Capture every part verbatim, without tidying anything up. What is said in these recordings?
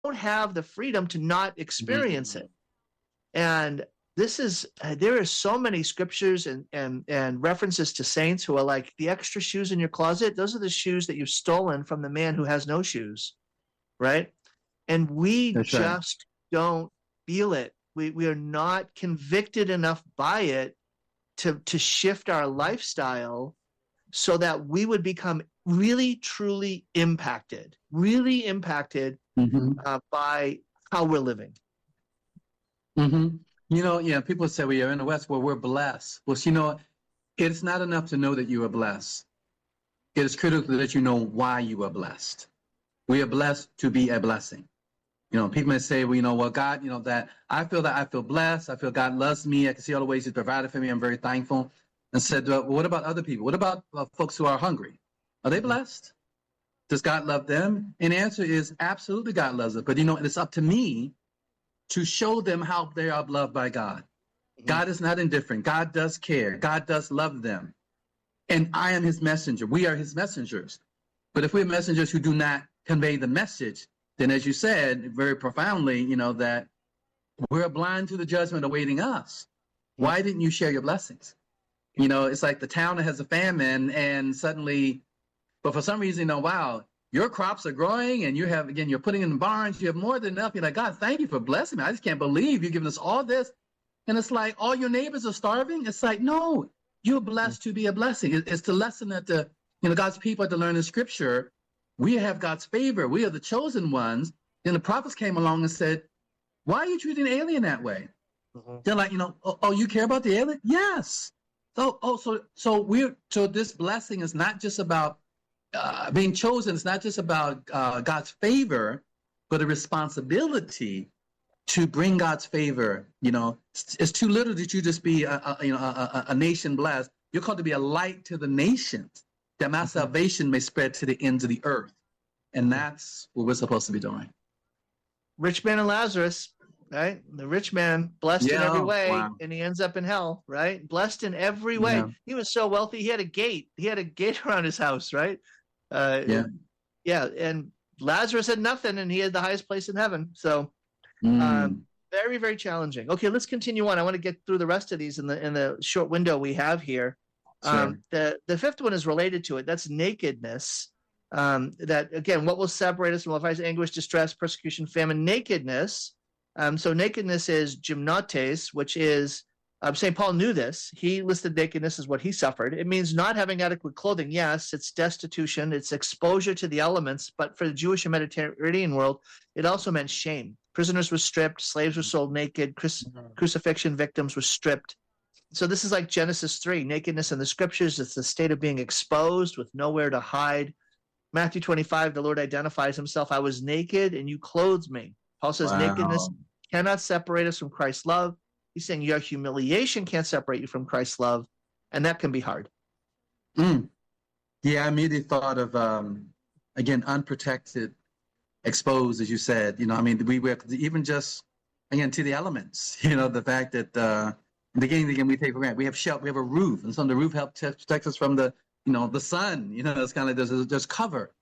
have the freedom to not experience Mm-hmm. it. And this is, uh, there are so many scriptures and, and, and references to saints who are like, the extra shoes in your closet, those are the shoes that you've stolen from the man who has no shoes, right? And we That's right. just don't feel it. We, we are not convicted enough by it to, to shift our lifestyle so that we would become really, truly impacted, really impacted Mm-hmm. uh, by how we're living. Mm-hmm. You know, yeah, people say we are in the West, well, we're blessed. Well, you know, it's not enough to know that you are blessed. It is critical that you know why you are blessed. We are blessed to be a blessing. You know, people may say, well, you know, well, God, you know, that I feel that I feel blessed. I feel God loves me. I can see all the ways He's provided for me. I'm very thankful. And said, well, what about other people? What about uh, folks who are hungry? Are they blessed? Does God love them? And the answer is absolutely God loves them. But, you know, it's up to me to show them how they are loved by God. Mm-hmm. God is not indifferent. God does care. God does love them. And I am His messenger. We are His messengers. But if we're messengers who do not convey the message, then as you said very profoundly, you know, that we're blind to the judgment awaiting us. Mm-hmm. Why didn't you share your blessings? You know, it's like the town that has a famine and suddenly, but for some reason, you know, wow, your crops are growing and you have, again, you're putting in the barns, you have more than enough. You're like, God, thank you for blessing me. I just can't believe you've given us all this. And it's like, all your neighbors are starving. It's like, no, you're blessed to be a blessing. It's the lesson that the, you know, God's people have to learn in Scripture. We have God's favor. We are the chosen ones. Then the prophets came along and said, why are you treating the alien that way? Mm-hmm. They're like, you know, oh, oh, you care about the alien? Yes. So, oh, so, so we're, so this blessing is not just about uh, being chosen. It's not just about uh, God's favor, but a responsibility to bring God's favor. You know, it's, it's too little that you just be, a, a, you know, a, a, a nation blessed. You're called to be a light to the nations, that my salvation may spread to the ends of the earth. And that's what we're supposed to be doing. Rich man and Lazarus, right? The rich man, blessed yeah, in every way, wow. and he ends up in hell, right? Blessed in every way. Yeah. He was so wealthy, he had a gate. He had a gate around his house, right? Uh, yeah. Yeah, and Lazarus had nothing, and he had the highest place in heaven. So mm. um, very, very challenging. Okay, let's continue on. I want to get through the rest of these in the in the short window we have here. Sure. Um, the, the fifth one is related to it. That's nakedness. Um, that, again, what will separate us from life? Anguish, distress, persecution, famine, nakedness. Um, so nakedness is gymnotes, which is, um, Saint Paul knew this. He listed nakedness as what he suffered. It means not having adequate clothing. Yes, it's destitution. It's exposure to the elements. But for the Jewish and Mediterranean world, it also meant shame. Prisoners were stripped. Slaves were sold naked. Cruci- crucifixion victims were stripped. So this is like Genesis three, nakedness in the scriptures. It's the state of being exposed with nowhere to hide. Matthew twenty-five, the Lord identifies himself. I was naked and you clothed me. Paul says wow. Nakedness cannot separate us from Christ's love. He's saying your humiliation can't separate you from Christ's love. And that can be hard. Mm. Yeah, I immediately thought of, um, again, unprotected, exposed, as you said. You know, I mean, we were even just, again, to the elements, you know, the fact that, uh, Beginning again, we take for granted. We have shelter, we have a roof, and some of the roof helps protect us from the, you know, the sun. You know, it's kind of like there's there's cover.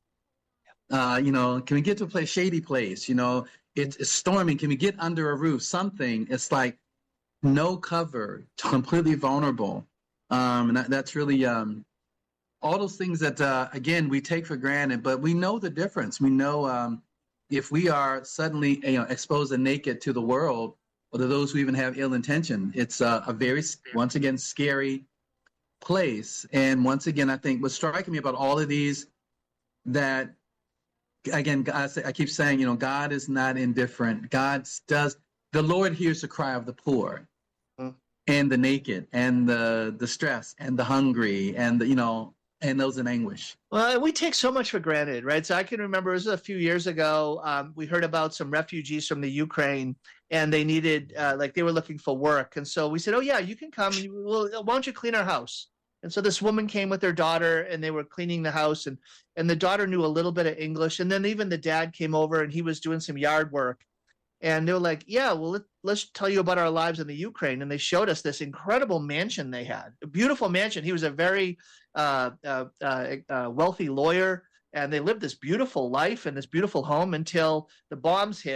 Uh, you know, can we get to a place, shady place? You know, it's, it's storming. Can we get under a roof? Something. It's like no cover, completely vulnerable. Um, and that, that's really um, all those things that uh, again we take for granted. But we know the difference. We know um, if we are suddenly, you know, exposed and naked to the world, or to those who even have ill intention. It's uh, a very, once again, scary place. And once again, I think what's striking me about all of these, that, again, I, say, I keep saying, you know, God is not indifferent. God does, the Lord hears the cry of the poor mm. and the naked and the the stressed and the hungry and, the, you know, and those in anguish. Well, we take so much for granted, right? So I can remember it was a few years ago, um, we heard about some refugees from the Ukraine, and they needed, uh, like they were looking for work. And so we said, oh yeah, you can come. And you, well, why don't you clean our house? And so this woman came with her daughter, and they were cleaning the house, and, and the daughter knew a little bit of English. And then even the dad came over, and he was doing some yard work. And they were like, yeah, well, let, let's tell you about our lives in the Ukraine. And they showed us this incredible mansion they had, a beautiful mansion. He was a very uh, uh, uh, uh, wealthy lawyer, and they lived this beautiful life in this beautiful home until the bombs hit.